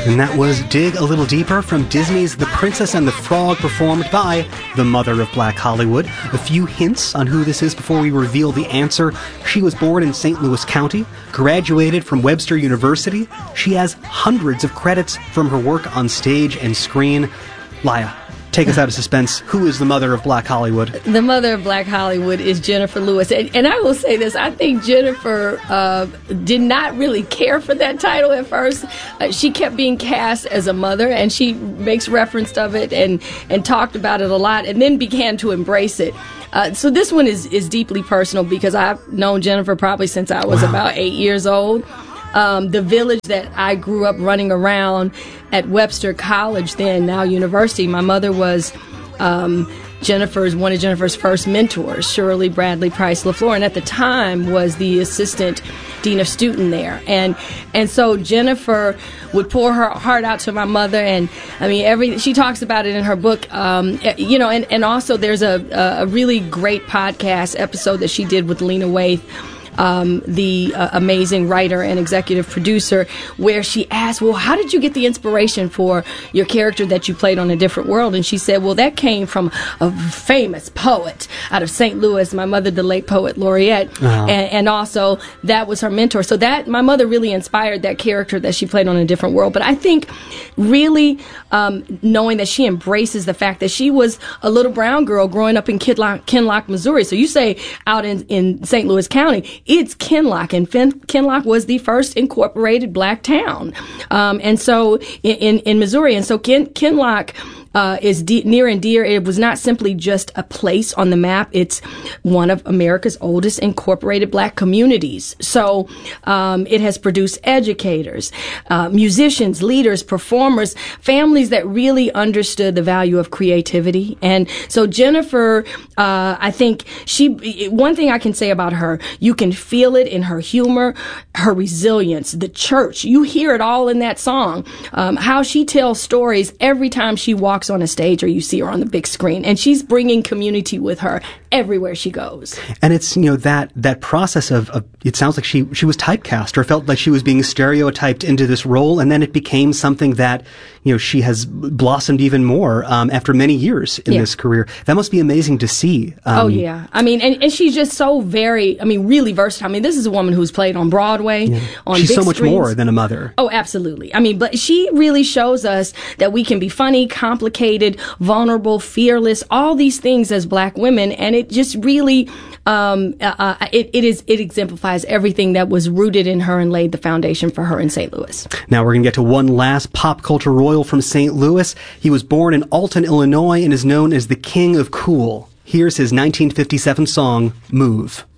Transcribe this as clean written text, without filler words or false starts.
And that was Dig a Little Deeper from Disney's The Princess and the Frog, performed by the mother of Black Hollywood. A few hints on who this is before we reveal the answer. She was born in St. Louis County, graduated from Webster University. She has hundreds of credits from her work on stage and screen. Laya, take us out of suspense. Who is the mother of Black Hollywood? The mother of Black Hollywood is Jennifer Lewis. And I will say this, I think Jennifer did not really care for that title at first. She kept being cast as a mother, and she makes reference of it and talked about it a lot, and then began to embrace it. So this one is deeply personal because I've known Jennifer probably since I was about 8 years old. The village that I grew up running around at Webster College, then now university, my mother was one of Jennifer's first mentors, Shirley Bradley Price LaFleur, and at the time was the assistant dean of student there. And so Jennifer would pour her heart out to my mother, and I mean, she talks about it in her book, and also there's a really great podcast episode that she did with Lena Waithe, the amazing writer and executive producer, where she asked, well, how did you get the inspiration for your character that you played on A Different World? And she said, well, that came from a famous poet out of St. Louis, my mother, the late poet laureate, and also that was her mentor. So that my mother really inspired that character that she played on A Different World. But I think really knowing that she embraces the fact that she was a little brown girl growing up in Kinloch, Missouri. So you say out in St. Louis County, it's Kinloch, and Kinloch was the first incorporated black town, and so in Missouri, and so Kinloch is near and dear. It was not simply just a place on the map. It's one of America's oldest incorporated black communities. So it has produced educators, musicians, leaders, performers, families that really understood the value of creativity. And so Jennifer, I think one thing I can say about her, you can feel it in her humor, her resilience, the church. You hear it all in that song, how she tells stories every time she walks on a stage or you see her on the big screen, and she's bringing community with her everywhere she goes. And it's, that process of it sounds like she was typecast or felt like she was being stereotyped into this role, and then it became something that, she has blossomed even more after many years in this career. That must be amazing to see. Oh, yeah. I mean, and she's just so really versatile. I mean, this is a woman who's played on Broadway, on she's big so much screens. more than a mother. Oh, absolutely. I mean, but she really shows us that we can be funny, complicated, vulnerable, fearless, all these things as black women, and it just really it exemplifies everything that was rooted in her and laid the foundation for her in St. Louis. Now we're going to get to one last pop culture royal from St. Louis. He was born in Alton, Illinois, and is known as the King of Cool. Here's his 1957 song, Move.